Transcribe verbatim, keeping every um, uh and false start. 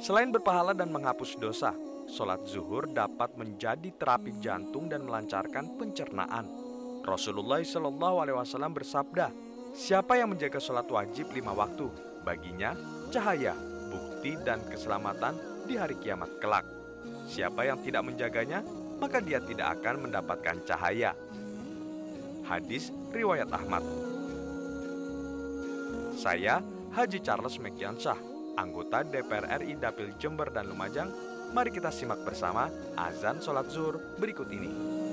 Selain berpahala dan menghapus dosa, sholat zuhur dapat menjadi terapi jantung dan melancarkan pencernaan. Rasulullah shallallahu alaihi wasallam bersabda, "Siapa yang menjaga sholat wajib lima waktu, baginya cahaya, bukti dan keselamatan di hari kiamat kelak. Siapa yang tidak menjaganya, maka dia tidak akan mendapatkan cahaya." Hadis riwayat Ahmad. Saya Haji Charles Mekiansyah, anggota D P R R I Dapil Jember dan Lumajang. Mari kita simak bersama azan sholat zuhur berikut ini.